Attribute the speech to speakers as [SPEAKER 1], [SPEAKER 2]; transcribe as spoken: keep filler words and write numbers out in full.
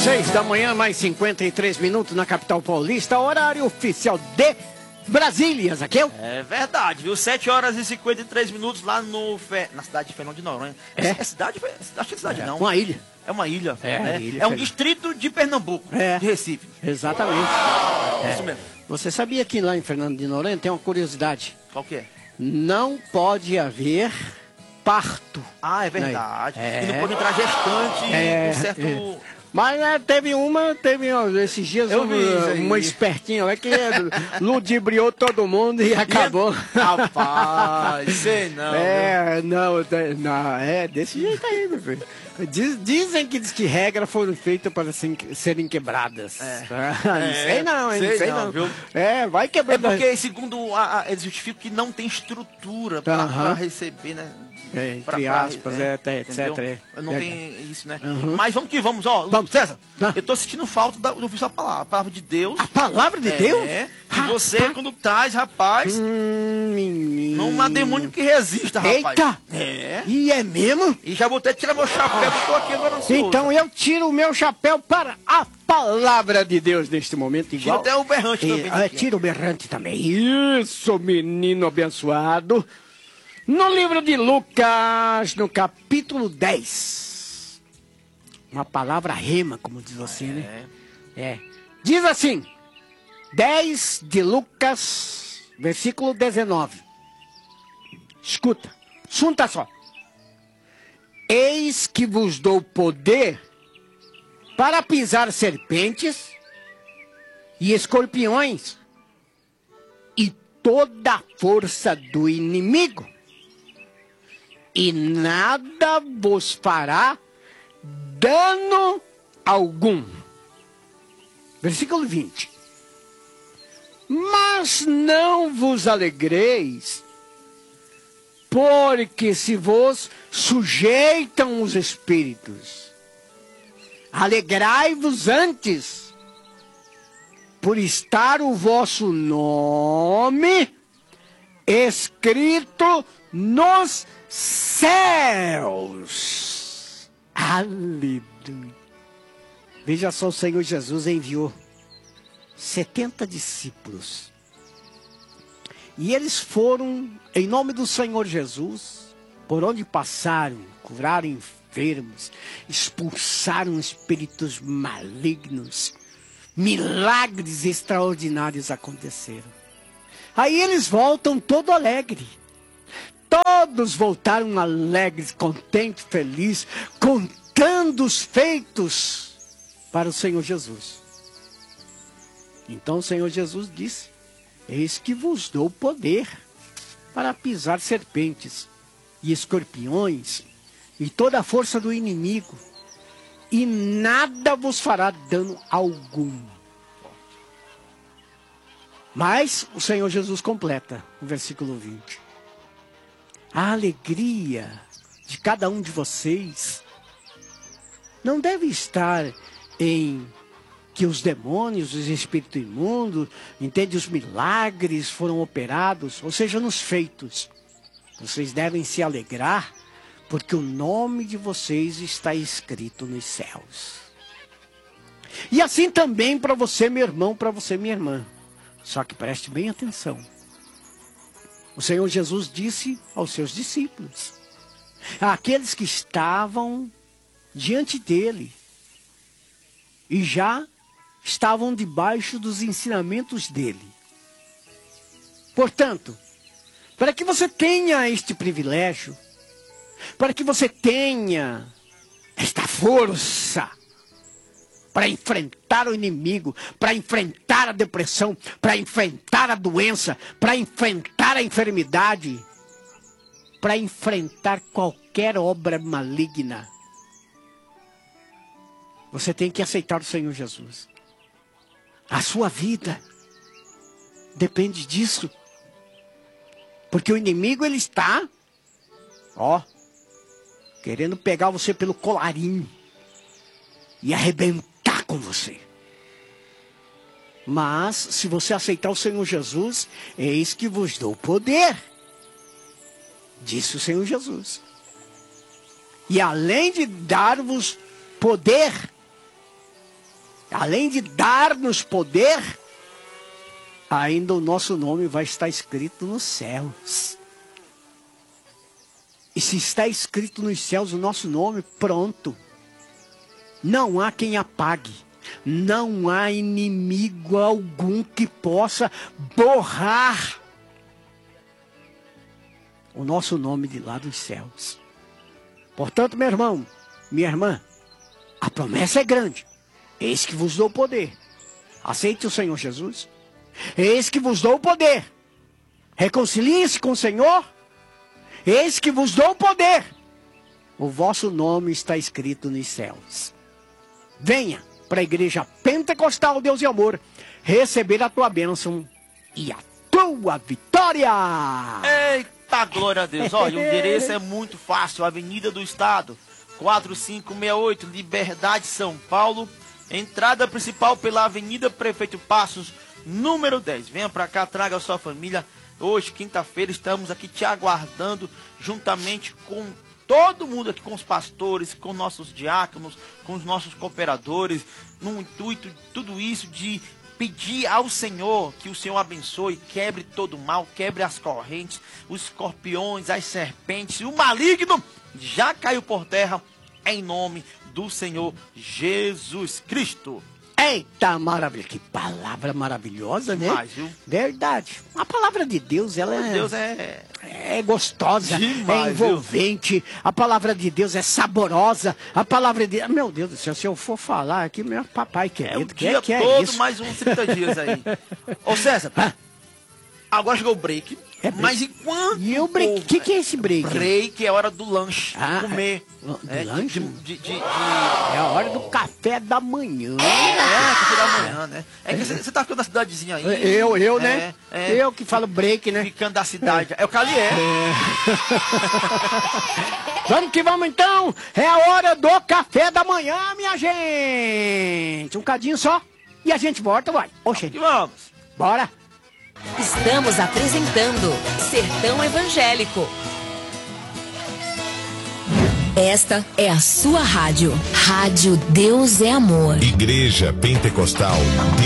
[SPEAKER 1] Seis da manhã, mais cinquenta e três minutos na capital paulista, horário oficial de Brasília, Zaqueu.
[SPEAKER 2] É verdade, viu? Sete horas e cinquenta e três minutos lá no Fe... na cidade de Fernando de Noronha.
[SPEAKER 1] É?
[SPEAKER 2] É cidade? Acho que é cidade
[SPEAKER 1] É,
[SPEAKER 2] não.
[SPEAKER 1] uma ilha.
[SPEAKER 2] É uma ilha.
[SPEAKER 1] É,
[SPEAKER 2] né?
[SPEAKER 1] ilha,
[SPEAKER 2] é um
[SPEAKER 1] Fernando.
[SPEAKER 2] distrito de Pernambuco,
[SPEAKER 1] É.
[SPEAKER 2] de Recife.
[SPEAKER 1] Exatamente.
[SPEAKER 2] É. Isso mesmo.
[SPEAKER 1] Você sabia que lá em Fernando de Noronha tem uma curiosidade?
[SPEAKER 2] Qual que é?
[SPEAKER 1] Não pode haver parto.
[SPEAKER 2] Ah, é verdade.
[SPEAKER 1] É.
[SPEAKER 2] E não pode entrar gestante
[SPEAKER 1] É,
[SPEAKER 2] com certo...
[SPEAKER 1] é. Mas né, teve uma, teve ó, esses dias
[SPEAKER 2] Eu
[SPEAKER 1] uma,
[SPEAKER 2] vi isso aí.
[SPEAKER 1] uma espertinha lá que ludibriou todo mundo e acabou.
[SPEAKER 2] Rapaz, sei não.
[SPEAKER 1] É, não, tem- não, é desse jeito aí, meu filho. Diz- dizem que, diz que regras foram feitas para serem, serem quebradas.
[SPEAKER 2] É.
[SPEAKER 1] Ah, não
[SPEAKER 2] É,
[SPEAKER 1] sei não, hein,
[SPEAKER 2] sei
[SPEAKER 1] não sei
[SPEAKER 2] não,
[SPEAKER 1] não.
[SPEAKER 2] viu?
[SPEAKER 1] É, vai
[SPEAKER 2] É
[SPEAKER 1] quebrando.
[SPEAKER 2] porque, segundo a, a, eles justificam que não tem estrutura para
[SPEAKER 1] Aham.
[SPEAKER 2] receber, né?
[SPEAKER 1] É,
[SPEAKER 2] Pra-
[SPEAKER 1] entre
[SPEAKER 2] pra-
[SPEAKER 1] aspas,
[SPEAKER 2] é,
[SPEAKER 1] é, até,
[SPEAKER 2] entendeu?
[SPEAKER 1] etcétera.
[SPEAKER 2] Não
[SPEAKER 1] É.
[SPEAKER 2] tem isso, né?
[SPEAKER 1] Uhum.
[SPEAKER 2] Mas vamos que vamos, ó.
[SPEAKER 1] Vamos.
[SPEAKER 2] César,
[SPEAKER 1] Ah.
[SPEAKER 2] eu tô sentindo falta da, do ouvir sua palavra, a palavra de Deus.
[SPEAKER 1] A palavra de
[SPEAKER 2] é,
[SPEAKER 1] Deus?
[SPEAKER 2] E você, quando traz, rapaz,
[SPEAKER 1] Hum, menino.
[SPEAKER 2] não há demônio que resista, rapaz.
[SPEAKER 1] Eita!
[SPEAKER 2] É.
[SPEAKER 1] E é mesmo?
[SPEAKER 2] E já vou até tirar meu chapéu, porque eu tô aqui agora ansioso.
[SPEAKER 1] Então eu tiro o meu chapéu para a palavra de Deus neste momento.
[SPEAKER 2] Tira
[SPEAKER 1] Igual.
[SPEAKER 2] até o berrante
[SPEAKER 1] E,
[SPEAKER 2] também.
[SPEAKER 1] ah,
[SPEAKER 2] aqui, ó.
[SPEAKER 1] tira o berrante também. Isso, menino abençoado. No livro de Lucas, no capítulo dez. Uma palavra rema, como diz você, né? É. Diz assim. dez de Lucas, versículo dezenove. Escuta. Junta só. Eis que vos dou poder para pisar serpentes e escorpiões e toda a força do inimigo, e nada vos fará dano algum. Versículo vinte. Mas não vos alegreis, porque se vos sujeitam os espíritos, alegrai-vos antes, por estar o vosso nome escrito nos céus. Aleluia. Veja só, o Senhor Jesus enviou setenta discípulos. E eles foram, em nome do Senhor Jesus, por onde passaram, curaram enfermos, expulsaram espíritos malignos. Milagres extraordinários aconteceram. Aí eles voltam todo alegre. Todos voltaram alegres, contentes, felizes, contando os feitos para o Senhor Jesus. Então o Senhor Jesus disse: eis que vos dou poder para pisar serpentes e escorpiões e toda a força do inimigo, e nada vos fará dano algum. Mas o Senhor Jesus completa o versículo vinte. A alegria de cada um de vocês não deve estar em que os demônios, os espíritos imundos, entende, os milagres foram operados, ou seja, nos feitos. Vocês devem se alegrar, porque o nome de vocês está escrito nos céus. E assim também para você, meu irmão, para você, minha irmã. Só que preste bem atenção. O Senhor Jesus disse aos seus discípulos, àqueles que estavam diante dele, e já estavam debaixo dos ensinamentos dele. Portanto, para que você tenha este privilégio, para que você tenha esta força para enfrentar o inimigo, para enfrentar a depressão, para enfrentar a doença, para enfrentar a enfermidade, para enfrentar qualquer obra maligna, você tem que aceitar o Senhor Jesus. A sua vida depende disso. Porque o inimigo, ele está, ó, querendo pegar você pelo colarinho e arrebentar com você. Mas, se você aceitar o Senhor Jesus, eis que vos dou poder, disse o Senhor Jesus. E além de dar-vos poder, além de dar-nos poder, ainda o nosso nome vai estar escrito nos céus. E se está escrito nos céus o nosso nome, pronto. Não há quem apague. Não há inimigo algum que possa borrar o nosso nome de lá dos céus. Portanto, meu irmão, minha irmã, a promessa é grande. Eis que vos dou poder. Aceite o Senhor Jesus. Eis que vos dou poder. Reconcilie-se com o Senhor. Eis que vos dou poder. O vosso nome está escrito nos céus. Venha para a igreja pentecostal Deus e Amor receber a tua bênção e a tua vitória.
[SPEAKER 2] Eita, glória a Deus. Olha, o endereço é muito fácil. Avenida do Estado, quatro cinco seis oito, Liberdade, São Paulo. Entrada principal pela Avenida Prefeito Passos, número dez. Venha para cá, traga a sua família. Hoje, quinta-feira, estamos aqui te aguardando, juntamente com todo mundo aqui, com os pastores, com nossos diáconos, com os nossos cooperadores, no intuito de tudo isso, de pedir ao Senhor que o Senhor abençoe, quebre todo o mal, quebre as correntes, os escorpiões, as serpentes, o maligno já caiu por terra, em nome do Senhor Jesus Cristo.
[SPEAKER 1] Eita, maravilha, que palavra maravilhosa, né?
[SPEAKER 2] Demais, viu?
[SPEAKER 1] Verdade. A palavra de Deus, ela é,
[SPEAKER 2] Deus é...
[SPEAKER 1] é gostosa,
[SPEAKER 2] Demais,
[SPEAKER 1] é envolvente. Viu? A palavra de Deus é saborosa. A palavra de... Meu Deus do céu, se eu for falar aqui, meu papai querido,
[SPEAKER 2] É o
[SPEAKER 1] que
[SPEAKER 2] dia
[SPEAKER 1] é que
[SPEAKER 2] todo,
[SPEAKER 1] é isso?
[SPEAKER 2] mais uns trinta dias aí. Ô César,
[SPEAKER 1] Ah,
[SPEAKER 2] agora chegou o break.
[SPEAKER 1] É break.
[SPEAKER 2] Mas enquanto...
[SPEAKER 1] e o break? O que, que é esse break?
[SPEAKER 2] Break é hora do lanche,
[SPEAKER 1] Ah,
[SPEAKER 2] comer.
[SPEAKER 1] do
[SPEAKER 2] É,
[SPEAKER 1] lanche?
[SPEAKER 2] De, de, de, de...
[SPEAKER 1] É a hora do café da manhã.
[SPEAKER 2] É, café da manhã, né? É que você tá ficando da cidadezinha aí.
[SPEAKER 1] Eu, eu, né?
[SPEAKER 2] É, é.
[SPEAKER 1] Eu que falo break, né?
[SPEAKER 2] Ficando da cidade. É, é o Calié.
[SPEAKER 1] Vamos que vamos então. É a hora do café da manhã, minha gente. Um cadinho só e a gente volta, vai. Oxe,
[SPEAKER 2] E vamos.
[SPEAKER 1] bora.
[SPEAKER 3] Estamos apresentando Sertão Evangélico. Esta é a sua rádio. Rádio Deus é Amor.
[SPEAKER 4] Igreja Pentecostal